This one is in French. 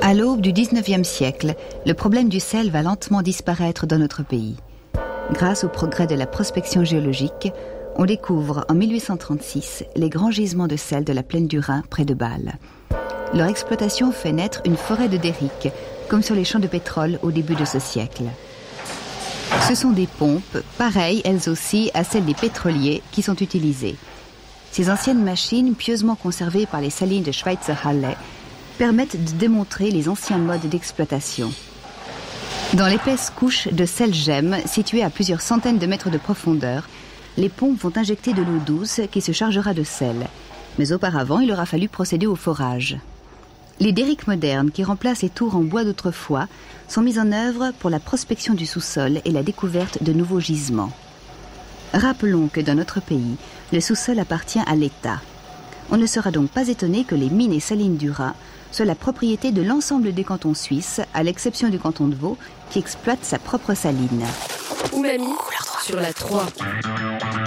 À l'aube du 19e siècle, le problème du sel va lentement disparaître dans notre pays. Grâce au progrès de la prospection géologique, on découvre en 1836 les grands gisements de sel de la plaine du Rhin près de Bâle. Leur exploitation fait naître une forêt de derrick, comme sur les champs de pétrole au début de ce siècle. Ce sont des pompes, pareilles elles aussi à celles des pétroliers, qui sont utilisées. Ces anciennes machines, pieusement conservées par les salines de Schweizerhalle, permettent de démontrer les anciens modes d'exploitation. Dans l'épaisse couche de sel-gemme, située à plusieurs centaines de mètres de profondeur, les pompes vont injecter de l'eau douce qui se chargera de sel. Mais auparavant, il aura fallu procéder au forage. Les derricks modernes, qui remplacent les tours en bois d'autrefois, sont mis en œuvre pour la prospection du sous-sol et la découverte de nouveaux gisements. Rappelons que dans notre pays, le sous-sol appartient à l'État. On ne sera donc pas étonné que les mines et salines du Rhin soient la propriété de l'ensemble des cantons suisses, à l'exception du canton de Vaud, qui exploite sa propre saline. Umami sur la 3.